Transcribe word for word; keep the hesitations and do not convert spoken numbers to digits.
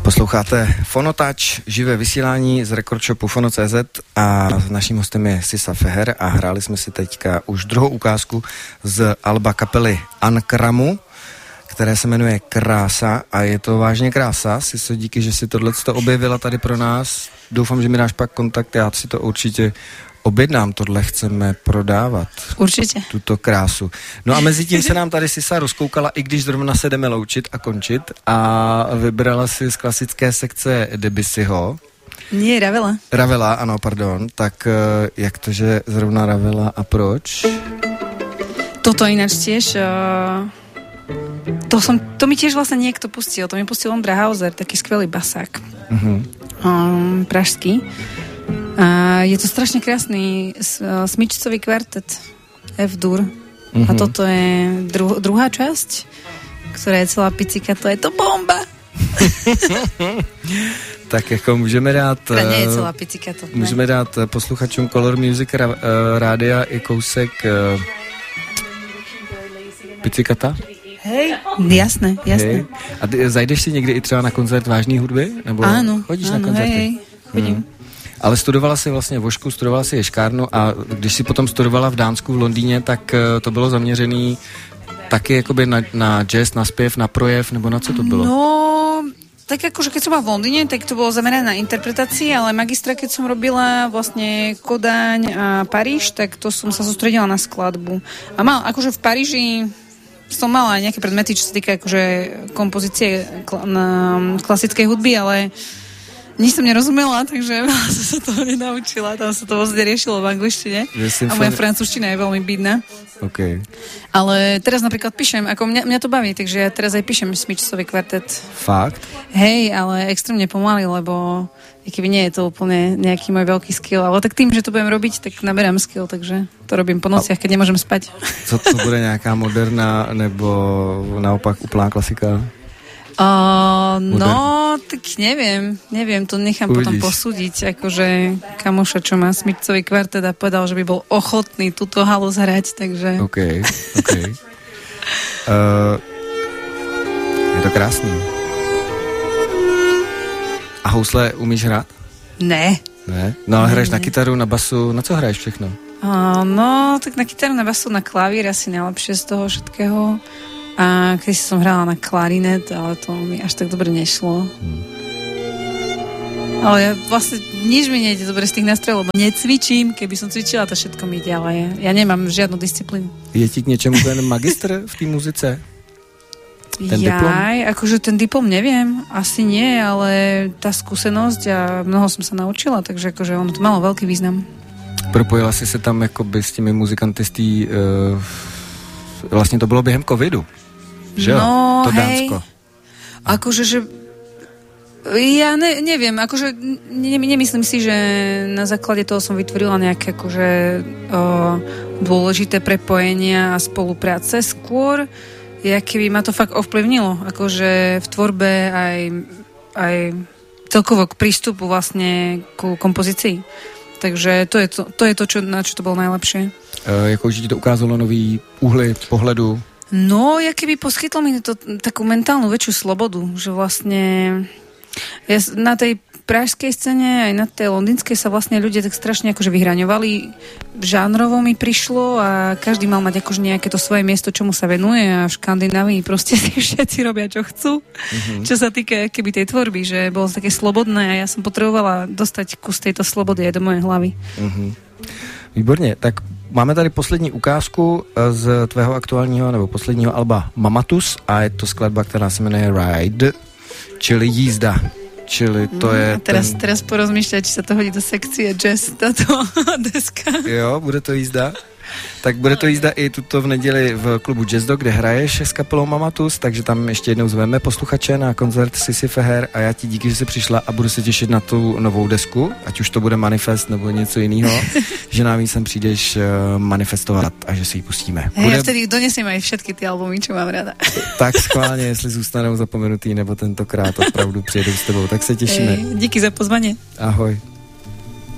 Posloucháte Fonotač, živé vysílání z rekordshopu Fono tečka cé zet a naším hostem je Sisa Feher a hráli jsme si teďka už druhou ukázku z alba kapely Ankramu, které se jmenuje Krása a je to vážně krása. Siso, díky, že si tohleto objevila tady pro nás. Doufám, že mi dáš pak kontakt, já si to určitě objednám, tohle chceme prodávat. Určitě. Tuto krásu. No a mezi tím se nám tady Sisa rozkoukala, i když zrovna se jdeme loučit a končit a vybrala si z klasické sekce Debussyho. Nie, Ravela. Ravela, ano, pardon. Tak jak to, že zrovna Ravela a proč? Toto ináč tiež... Uh... To, som, to mi tiež vlastne niekto pustil. To mi pustil Ondra Hauser, taký skvelý basák. Uh-huh. Um, pražský. A je to strašne krásny uh, smyčcový kvartet F-dur. Uh-huh. A toto je dru- druhá časť, ktorá je celá picika. To je to bomba! Tak jako můžeme dát... Teda nie je celá picika to. Můžeme ne? dát posluchačům Color Music ra- uh, rádia i kousek uh, picikata? Hej, jasné, jasné. Hej. A ty zajdeš si někdy i třeba na koncert vážné hudby? Nebo áno, chodíš áno, na koncerty? hej, chodím. Hmm. Ale studovala si vlastně vošku, studovala si ješkárnu a když si potom studovala v Dánsku, v Londýně, tak to bylo zaměřený taky jakoby na, na jazz, na zpěv, na projev, nebo na co to bylo? No, tak akože keď som bola v Londýne, tak to bolo zamerané na interpretácii, ale magistra, keď som robila vlastne Kodaň a Paríž, tak to som sa sústredila na skladbu. A mal, akože v Paríži som mala aj nejaké predmety, čo sa týka akože kompozície kl- na klasickej hudby, ale nič som nerozumela, takže som sa toho nenaučila. Tam sa to vlastne riešilo v angličtine. A moja francúzština je veľmi bídna. Okay. Ale teraz napríklad píšem, ako mňa, mňa to baví, takže ja teraz aj píšem smyčcový kvartet. Fakt? Hej, ale extrémne pomaly, lebo keby nie je to úplne nejaký môj veľký skill, ale tak tým, že to budem robiť, tak naberám skill, takže to robím po nociach, keď nemôžem spať. Co to bude nejaká moderná, nebo naopak úplná klasika? Uh, no, tak neviem, neviem, to nechám Uvidíš. Potom posúdiť, akože kamoša, čo má smyčcový kvartet a povedal, že by bol ochotný túto halu zhrať, takže... OK, OK. uh, je to krásný. A housle umíš hrát? Ne. Ne? No ale hraješ na kytaru, na basu, na co hraješ všechno? Uh, no, tak na kytaru, na basu, na klavír asi najlepšie z toho všetkého. A keď som hrala na klarinet, ale to mi až tak dobre nešlo. Hmm. Ale ja vlastne nič mi nejde dobre z tých nástrojov, lebo necvičím. Keby som cvičila, to všetko mi ide, ale ja, ja nemám žiadnu disciplínu. Je ti k niečomu ten magister v té muzice? Ten Jaj, diplom? akože ten diplom neviem, asi nie, ale tá skúsenosť a mnoho som sa naučila, takže akože ono to malo veľký význam. Propojila si se tam jakoby s těmi muzikanty z tý, uh, vlastně to bylo během covidu. Že no, to hej, Dánsko. Akože, že ja ne, neviem, akože ne, nemyslím si, že na základe toho som vytvorila nejaké akože o, dôležité prepojenia a spolupráce. Skôr, keby ma to fakt ovplyvnilo, akože v tvorbe aj, aj celkovo k prístupu vlastne ku kompozícii. Takže to je to, to, je to čo, na čo to bolo najlepšie. E, jako, že ti to ukázalo nový úhly pohledu? No, ja keby poskytlo mi to takú mentálnu väčšiu slobodu, že vlastne ja na tej pražskej scéne aj na tej londýnskej sa vlastne ľudia tak strašne akože vyhraňovali. Žánrovo mi prišlo a každý mal mať akože nejaké to svoje miesto, čomu sa venuje a v Škandinávii proste si všetci robia, čo chcú. Mm-hmm. Čo sa týka keby tej tvorby, že bolo také slobodné a ja som potrebovala dostať kus tejto slobody aj do mojej hlavy. Mm-hmm. Výborně, tak máme tady poslední ukázku z tvého aktuálního nebo posledního alba Mamatus a je to skladba, která se jmenuje Ride, čili jízda. Čili to je... A teraz, ten... teraz porozmýšľať, či sa to hodí do sekcie jazz, táto deska. Jo, bude to jízda. Tak bude to jízda i tuto v neděli v klubu Jazzdo, kde hraješ s kapelou Mamatus, takže tam ještě jednou zveme posluchače na koncert Sisy Feher a já ti díky, že jsi přišla a budu se těšit na tu novou desku, ať už to bude Manifest nebo něco jiného, že nám sem přijdeš manifestovat a že si ji pustíme. Hej, bude... ja vtedy donesiem aj všetky ty albumy, čo mám rada. Tak schválně, jestli zůstanou zapomenutý nebo tentokrát opravdu přijedou s tebou, tak se těšíme. Hej, díky za pozvanie. Ahoj.